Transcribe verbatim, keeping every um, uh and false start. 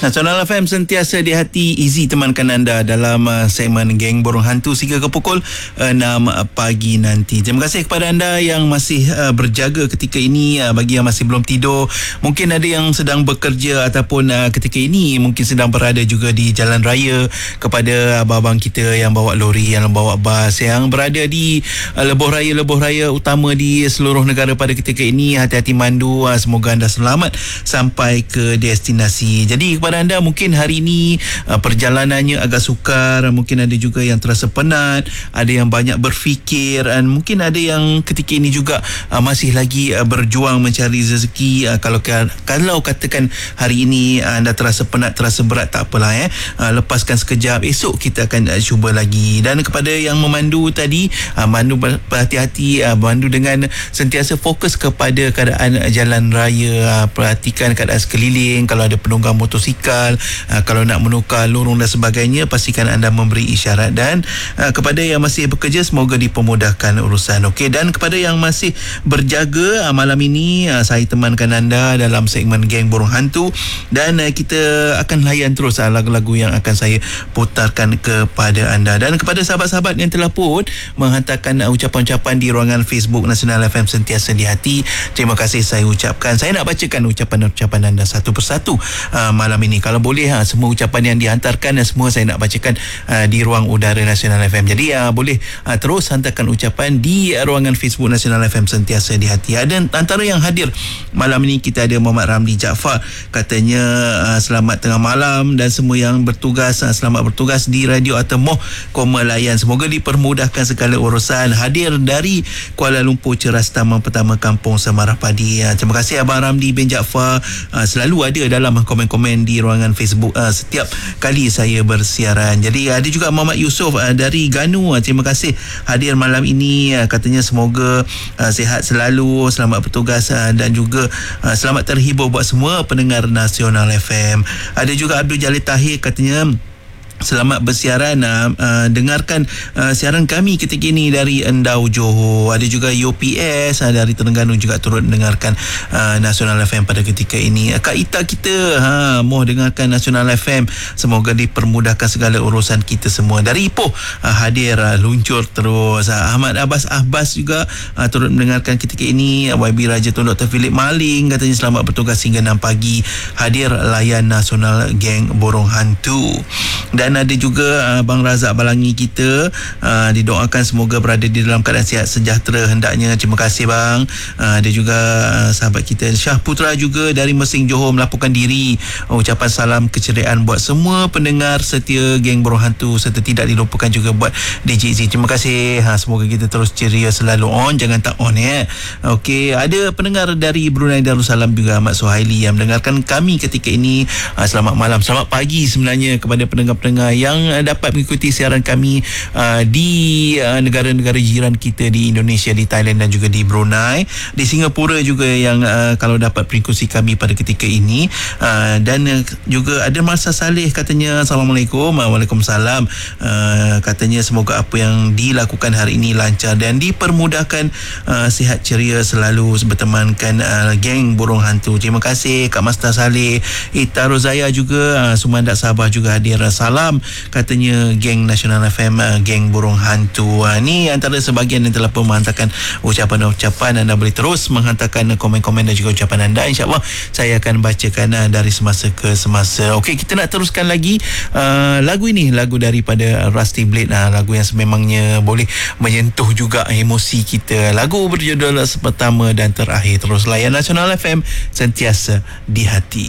Nasional F M sentiasa di hati. Easy temankan anda dalam uh, segmen Geng Borong Hantu sehingga ke pukul enam pagi nanti. Terima kasih kepada anda yang masih uh, berjaga ketika ini. Uh, bagi yang masih belum tidur, mungkin ada yang sedang bekerja ataupun uh, ketika ini mungkin sedang berada juga di jalan raya. Kepada abang-abang kita yang bawa lori, yang bawa bas, yang berada di uh, lebuh raya-lebuh raya utama di seluruh negara pada ketika ini, hati-hati mandu. Uh, semoga anda selamat sampai ke destinasi. Jadi kepada anda mungkin hari ini uh, perjalanannya agak sukar, mungkin ada juga yang terasa penat, ada yang banyak berfikir, dan mungkin ada yang ketika ini juga uh, masih lagi uh, berjuang mencari rezeki. Uh, kalau kalau katakan hari ini uh, anda terasa penat, terasa berat, tak apalah eh. Uh, lepaskan sekejap, esok kita akan uh, cuba lagi. Dan kepada yang memandu tadi, uh, mandu berhati-hati, uh, mandu dengan sentiasa fokus kepada keadaan uh, jalan raya, uh, perhatikan keadaan sekeliling. Kalau ada penunggang motosikal, Uh, kalau nak menukar lorong dan sebagainya, pastikan anda memberi isyarat. Dan uh, kepada yang masih bekerja, semoga dipermudahkan urusan. Okey, dan kepada yang masih berjaga, uh, malam ini uh, saya temankan anda dalam segmen Geng Borong Hantu, dan uh, kita akan layan terus uh, lagu-lagu yang akan saya putarkan kepada anda. Dan kepada sahabat-sahabat yang telah pun menghantarkan uh, ucapan-ucapan di ruangan Facebook Nasional F M sentiasa di hati, terima kasih saya ucapkan. Saya nak bacakan ucapan-ucapan anda satu persatu uh, malam ini. Kalau boleh, ha, semua ucapan yang dihantarkan dan semua saya nak bacakan uh, di ruang udara Nasional F M. Jadi uh, boleh uh, terus hantarkan ucapan di uh, ruangan Facebook Nasional F M sentiasa di hati. Ada antara yang hadir malam ini, kita ada Muhammad Ramli Jaafar, katanya uh, selamat tengah malam, dan semua yang bertugas uh, selamat bertugas di Radio Atemoh Koma Layan. Semoga dipermudahkan segala urusan. Hadir dari Kuala Lumpur, Ceras Taman Pertama Kampung Semarah Padi. Uh, terima kasih Abang Ramli bin Jaafar, uh, selalu ada dalam komen-komen di ruangan Facebook uh, setiap kali saya bersiaran. Jadi ada juga Muhammad Yusof uh, dari Ganu, uh, terima kasih hadir malam ini. Uh, katanya semoga uh, sihat selalu, selamat bertugas, uh, dan juga uh, selamat terhibur buat semua pendengar Nasional F M. Ada juga Abdul Jalil Tahir, katanya selamat bersiaran, uh, uh, dengarkan uh, siaran kami ketika ini dari Endau, Johor. Ada juga U P S uh, dari Terengganu juga turut mendengarkan uh, Nasional F M pada ketika ini. Uh, Kak Ita kita ha, mau dengarkan Nasional F M. Semoga dipermudahkan segala urusan kita semua. Dari Ipoh uh, hadir, uh, luncur terus. uh, Ahmad Abbas Abbas juga uh, turut mendengarkan ketika ini. uh, Y B Raja Tun Doktor Philip Maling, katanya selamat bertugas hingga enam pagi, hadir layan Nasional Geng Borong Hantu. Dan Dan ada juga uh, Bang Razak Balangi kita, uh, didoakan semoga berada di dalam keadaan sihat sejahtera hendaknya. Terima kasih bang. Uh, ada juga uh, sahabat kita Syah Putra juga dari Mesing Johor melaporkan diri. Uh, ucapan salam keceriaan buat semua pendengar setia Geng Borong Hantu, serta tidak dilupakan juga buat D J Z. Terima kasih. Ha, semoga kita terus ceria selalu on, jangan tak on ya. Okey, ada pendengar dari Brunei Darussalam juga, Ahmad Suhaili, yang mendengarkan kami ketika ini. Uh, selamat malam, selamat pagi sebenarnya kepada pendengar-pendengar yang dapat mengikuti siaran kami uh, di uh, negara-negara jiran kita di Indonesia, di Thailand dan juga di Brunei, di Singapura juga yang uh, kalau dapat mengikuti kami pada ketika ini. Uh, dan uh, juga ada Masa Saleh, katanya Assalamualaikum. Waalaikumsalam. Uh, katanya semoga apa yang dilakukan hari ini lancar dan dipermudahkan, uh, sihat ceria selalu bertemankan uh, Geng Borong Hantu. Terima kasih Kak Masta Saleh. Ita Rozaya juga, uh, Sumandak Sabah juga hadir. Salam, katanya Geng Nasional F M, Geng Borong Hantu. Ha, ni antara sebahagian yang telah pun menghantarkan ucapan-ucapan. Anda boleh terus menghantarkan komen-komen dan juga ucapan anda. InsyaAllah saya akan bacakan uh, dari semasa ke semasa. Okey, kita nak teruskan lagi uh, lagu ini, lagu daripada Rusty Blade, uh, lagu yang sememangnya boleh menyentuh juga emosi kita. Lagu berjudul Pertama dan Terakhir. Terus layan Nasional F M sentiasa di hati.